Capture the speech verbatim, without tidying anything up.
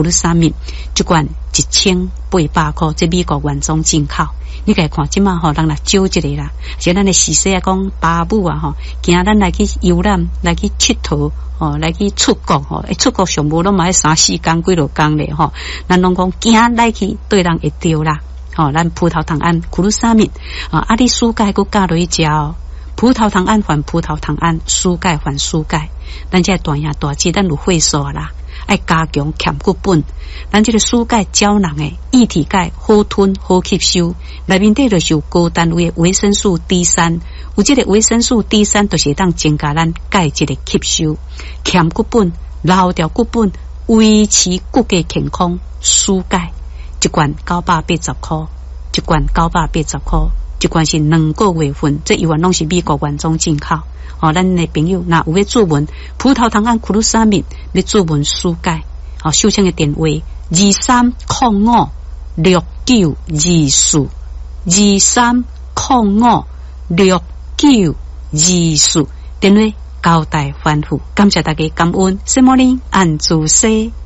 库鲁沙米，一罐一千八百块，这美国原装进口。你家看，即马吼，人来少一个啦。像咱的时势啊，讲爸母啊吼，惊咱来去游览，来去佚佗，哦，来去出国吼，出国上无拢嘛要三四工几落工咧吼。咱拢讲惊来去对人会着啦。吼，咱葡萄糖胺库鲁沙米啊，啊，你输钙佮加落去食哦。葡萄糖胺还葡萄糖胺，输钙还输钙。咱这大爷大姐，咱有会数啦。爱加强欠骨本，咱这个输钙胶囊诶，液体钙好吞好吸收，内面底就是有高单位的维生素 D 三，有这个维生素 D 三，就是当增加咱钙质的吸收，欠骨本，留掉骨本，维持骨骼健康，输钙一罐九百八十块，一罐九百八十块，一罐是两个月份，这一罐拢是美国原装进口。哦，咱的朋友若有要注文葡萄糖胺库鲁沙米，要注文输钙。哦，收听的电话二三零五六九二四，二三零五六九二四，电话交代吩咐。感谢大家感恩，什么呢？按住西。